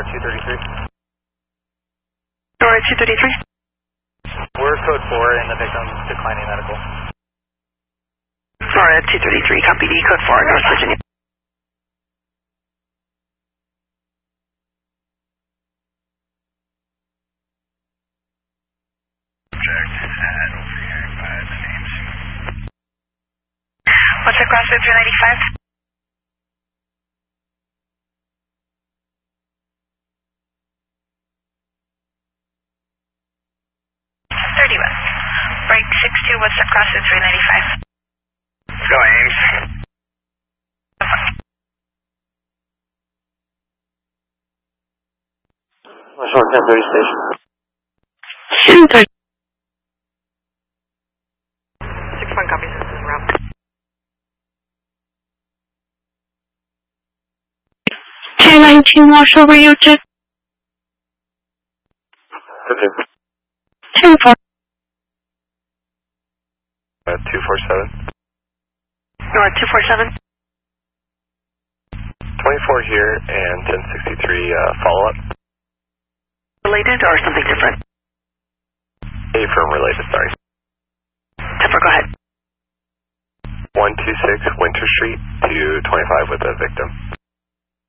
233. Aurora 233. We're code 4 and the victim's declining medical. Aurora 233, copy D, code 4, North Virginia. What's the crossroad 395? Break 62, what's the crossroad 395? Go Ames. Short 1030 station. 1030. 6-1 copies, this is Rob. 1019 Marshall Radio check. 10-4. 247. Aurora 247. 24 here and 1063 follow-up. Related or something different? Affirm related, sorry. 10-4, go ahead. 126 Winter Street, 225 with a victim.